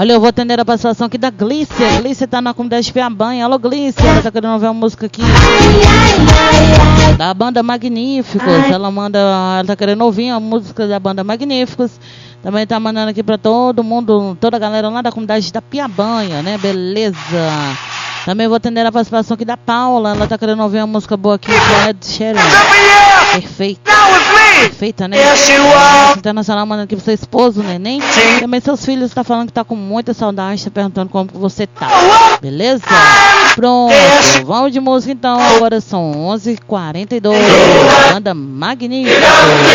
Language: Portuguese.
Olha, eu vou atender a participação aqui da Glícia. Glícia tá na comunidade de Piabanha. Alô, Glícia, ela tá querendo ver uma música aqui da banda Magníficos. Ela tá querendo ouvir a música da banda Magníficos. Também tá mandando aqui pra todo mundo, toda a galera lá da comunidade da Piabanha, né? Beleza. Também vou atender a participação aqui da Paula. Ela tá querendo ouvir uma música boa aqui do Ed Sheeran. Perfeita. Perfeita, né? Internacional mandando aqui pro seu esposo, neném. Também seus filhos tá falando que tá com muita saudade. Tá perguntando como você tá. Beleza? Pronto. Vamos de música então. Agora são 11h42. Banda Magnífica.